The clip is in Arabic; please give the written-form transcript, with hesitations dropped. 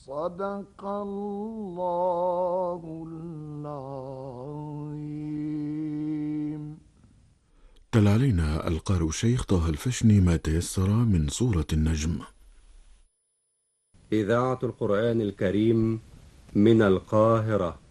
صدق الله العظيم. تلا علينا القارئ الشيخ طه الفشني ما تيسر من سورة النجم. إذاعة القرآن الكريم من القاهرة.